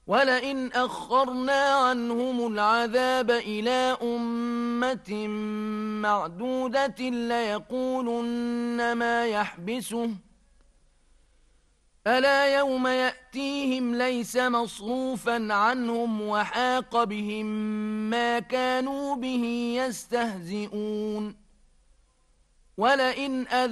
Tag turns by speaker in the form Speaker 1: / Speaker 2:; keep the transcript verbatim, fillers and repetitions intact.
Speaker 1: ولئن أخرنا عنهم العذاب إلى أمة معدودة ليقولن ما يحبسه ألا يوم يأتيهم ليس مصروفا عنهم وحاق بهم ما كانوا به يستهزئون ولئن